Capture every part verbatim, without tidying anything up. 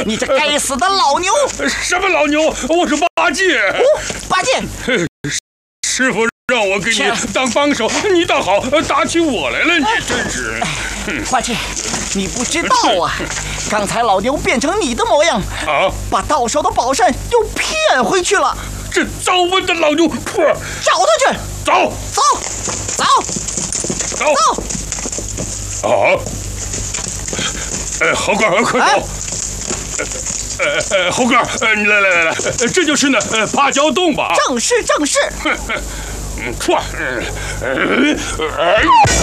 你这该死的老牛！ 什么老牛？我是八戒。 哦，八戒， 师傅让我给你当帮手，你倒好，打起我来了，你真是。 八戒，你不知道啊，刚才老牛变成你的模样， 啊， 把到手的宝扇又骗回去了。 这糟温的老牛，噗！ 找他去！ 走走走走走！啊！呃，猴哥，快走！呃呃，猴哥，呃，来来来来，这就是那呃芭蕉洞吧？ 正是正是。 嗯，唰，呃呃，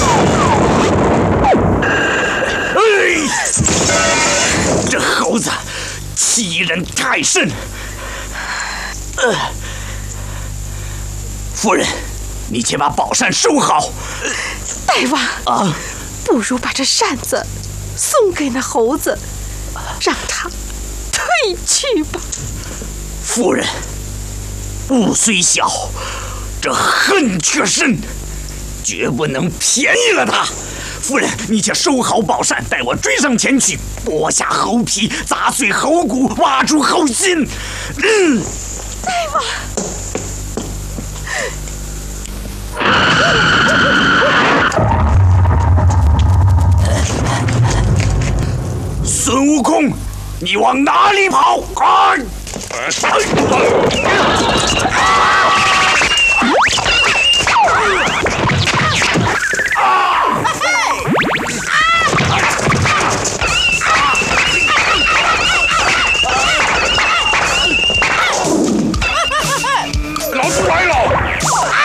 哎，这猴子欺人太甚。呃，夫人，你且把宝扇收好。 大王啊， 不如把这扇子送给那猴子，让他退去吧。 夫人，物虽小，这恨却深，绝不能便宜了他。夫人，你且收好宝扇，带我追上前去，剥下猴皮，砸碎猴骨，挖出猴心。嗯， 大王。 孙悟空，你往哪里跑？啊！